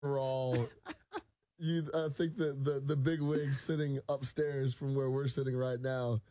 overall, I think the big wigs sitting upstairs from where we're sitting right now,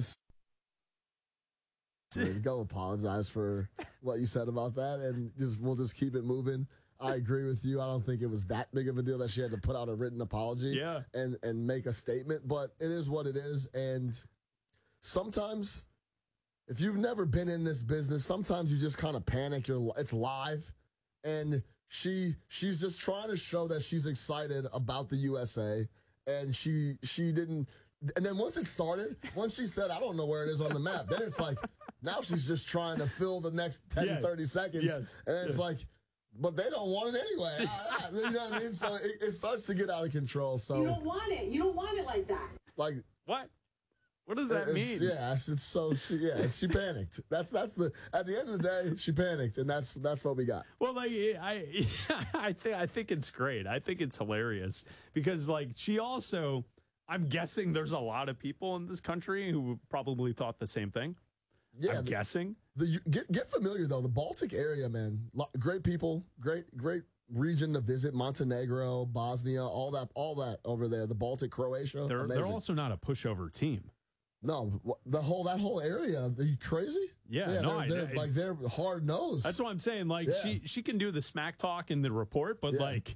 go apologize for what you said about that, and we'll just keep it moving. I agree with you. I don't think it was that big of a deal that she had to put out a written apology and make a statement, but it is what it is. And sometimes, if you've never been in this business, sometimes you just kind of panic. It's live, and she's just trying to show that she's excited about the USA, and she didn't. And then once she said, I don't know where it is on the map, then it's like, now she's just trying to fill the next 10, 30 seconds. And it's like, but they don't want it anyway. You know what I mean? So it starts to get out of control. So you don't want it. You don't want it like that. Like what? What does that mean? She panicked. That's at the end of the day, she panicked, and that's what we got. Well, like I think it's great. I think it's hilarious because like she also, I'm guessing there's a lot of people in this country who probably thought the same thing. Yeah, I'm guessing. Get familiar though. The Baltic area, man, great people, great region to visit. Montenegro, Bosnia, all that over there. The Baltic, Croatia. They're also not a pushover team. No, that whole area. Are you crazy? Yeah, they're hard nosed. That's what I'm saying. Like she can do the smack talk in the report, but like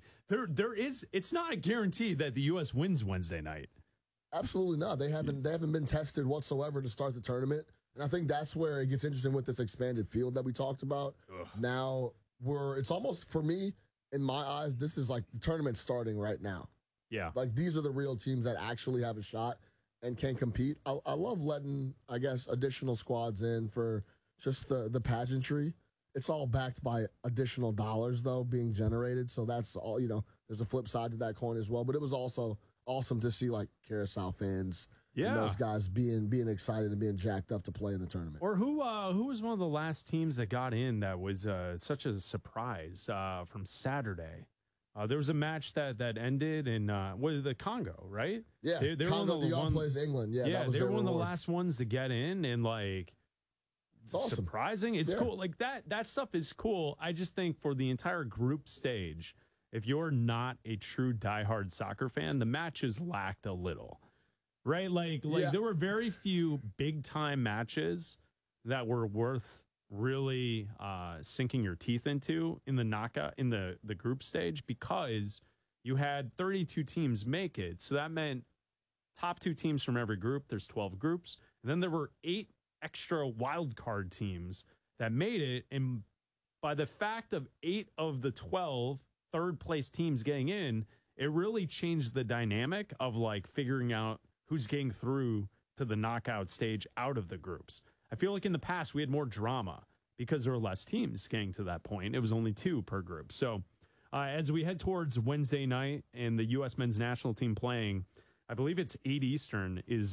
it's not a guarantee that the U.S. wins Wednesday night. Absolutely not. They haven't been tested whatsoever to start the tournament, and I think that's where it gets interesting with this expanded field that we talked about. Ugh. Now it's almost, for me, in my eyes, this is like the tournament starting right now. Yeah, like these are the real teams that actually have a shot and can compete. I love letting, I guess, additional squads in for just the pageantry. It's all backed by additional dollars, though, being generated. So that's all, there's a flip side to that coin as well. But it was also awesome to see, like, Carousel fans and those guys being excited and being jacked up to play in the tournament. Or who was one of the last teams that got in that was such a surprise from Saturday? There was a match that ended in the Congo, right? Yeah, they Congo Dion plays England. Yeah, they were one of the last ones to get in, and like, it's awesome. Surprising. It's cool. Like that stuff is cool. I just think for the entire group stage, if you're not a true diehard soccer fan, the matches lacked a little, right? Like there were very few big time matches that were worth really sinking your teeth into in the knockout in the group stage, because you had 32 teams make it. So that meant top 2 teams from every group. There's 12 groups. And then there were 8 extra wild card teams that made it. And by the fact of 8 of the 12 third place teams getting in, it really changed the dynamic of like figuring out who's getting through to the knockout stage out of the groups. I feel like in the past we had more drama because there were less teams getting to that point. It was only 2 per group. So as we head towards Wednesday night and the U.S. men's national team playing, I believe it's 8 Eastern is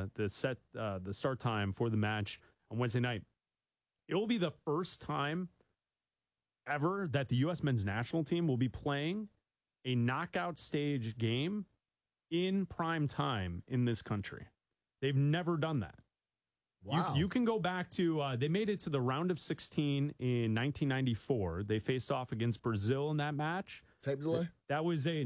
the start time for the match on Wednesday night. It will be the first time ever that the U.S. men's national team will be playing a knockout stage game in prime time in this country. They've never done that. Wow. You can go back to, they made it to the round of 16 in 1994. They faced off against Brazil in that match. Tape delay? That was it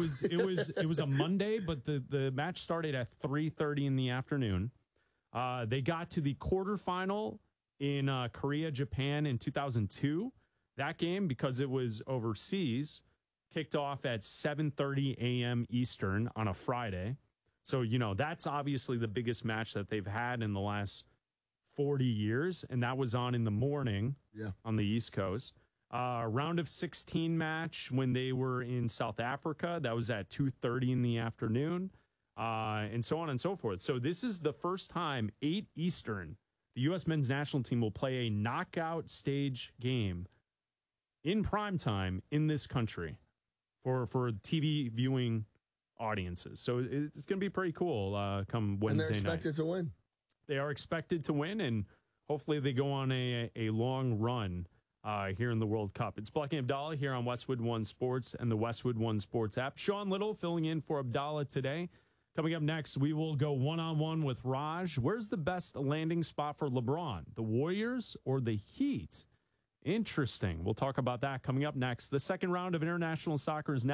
was a Monday, but the match started at 3:30 in the afternoon. They got to the quarterfinal in Korea, Japan in 2002. That game, because it was overseas, kicked off at 7:30 a.m. Eastern on a Friday. So, that's obviously the biggest match that they've had in the last 40 years, and that was on in the morning on the East Coast. Round of 16 match when they were in South Africa, that was at 2:30 in the afternoon, and so on and so forth. So this is the first time, 8 Eastern, the U.S. men's national team will play a knockout stage game in prime time in this country for TV viewing audiences. So it's going to be pretty cool come Wednesday night. And they're expected to win. They are expected to win, and hopefully they go on a long run here in the World Cup. It's Bucky Abdallah here on Westwood One Sports and the Westwood One Sports app. Sean Little filling in for Abdallah today. Coming up next, we will go one-on-one with Raj. Where's the best landing spot for LeBron? The Warriors or the Heat? Interesting. We'll talk about that coming up next. The second round of international soccer is